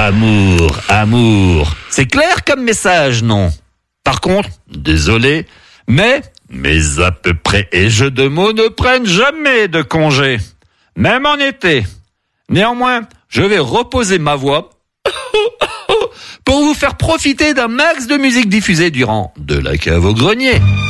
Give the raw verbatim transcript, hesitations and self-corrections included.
Amour, amour. C'est clair comme message, non? Par contre, désolé, mais mes à peu près et jeux de mots ne prennent jamais de congé. Même en été. Néanmoins, je vais reposer ma voix pour vous faire profiter d'un max de musique diffusée durant De la cave au grenier.